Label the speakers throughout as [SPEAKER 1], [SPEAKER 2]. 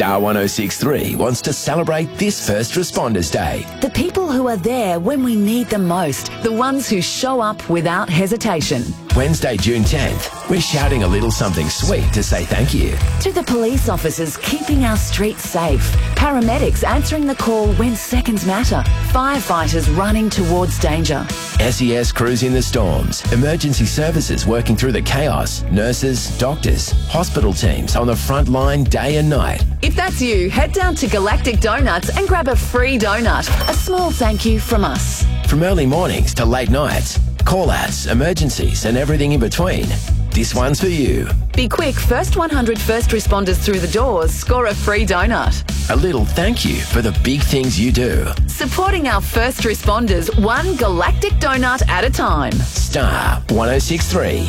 [SPEAKER 1] Star 1063 wants to celebrate this First Responders Day.
[SPEAKER 2] The people who are there when we need them most. The ones who show up without hesitation.
[SPEAKER 1] Wednesday, June 10th, we're shouting a little something sweet to say thank you.
[SPEAKER 2] To the police officers keeping our streets safe. Paramedics answering the call when seconds matter. Firefighters running towards danger.
[SPEAKER 1] SES crews in the storms. Emergency services working through the chaos. Nurses, doctors, hospital teams on the front line day and night.
[SPEAKER 2] If that's you, head down to Galactic Donuts and grab a free donut. A small thank you from us.
[SPEAKER 1] From early mornings to late nights, call-outs, emergencies and everything in between. This one's for you.
[SPEAKER 2] Be quick, first 100 first responders through the doors score a free donut.
[SPEAKER 1] A little thank you for the big things you do.
[SPEAKER 2] Supporting our first responders, one galactic donut at a time.
[SPEAKER 1] Star 1063.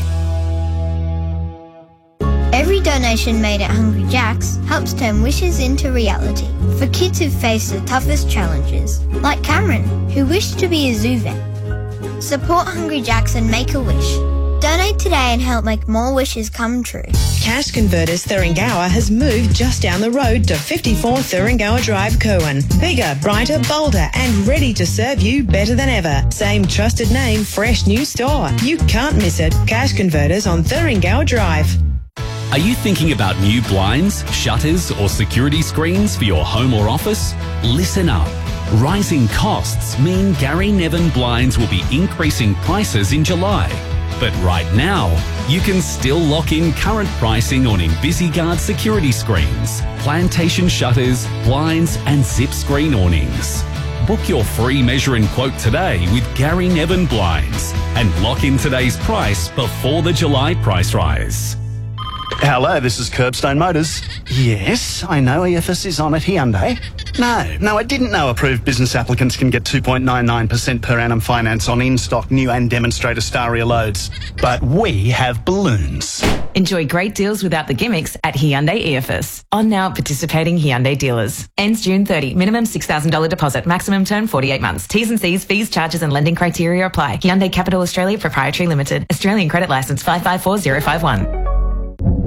[SPEAKER 3] Every donation made at Hungry Jack's helps turn wishes into reality for kids who face the toughest challenges, like Cameron, who wished to be a zoo vet. Support Hungry Jack's and make a wish. Donate today and help make more wishes come true.
[SPEAKER 4] Cash Converters Thuringowa has moved just down the road to 54 Thuringowa Drive, Cowan. Bigger, brighter, bolder and ready to serve you better than ever. Same trusted name, fresh new store. You can't miss it. Cash Converters on Thuringowa Drive.
[SPEAKER 5] Are you thinking about new blinds, shutters or security screens for your home or office? Listen up. Rising costs mean Gary Nevin Blinds will be increasing prices in July. But right now, you can still lock in current pricing on InvisiGuard security screens, plantation shutters, blinds and zip screen awnings. Book your free measure and quote today with Gary Nevin Blinds and lock in today's price before the July price rise.
[SPEAKER 6] Hello, this is Curbstone Motors. Yes, I know EFS is on at Hyundai. No, I didn't know approved business applicants can get 2.99% per annum finance on in-stock new and demonstrator Staria loads. But we have balloons.
[SPEAKER 7] Enjoy great deals without the gimmicks at Hyundai EFS. On now at participating Hyundai dealers. Ends June 30. Minimum $6,000 deposit. Maximum term 48 months. T's and C's, fees, charges and lending criteria apply. Hyundai Capital Australia Proprietary Limited. Australian Credit Licence 554051.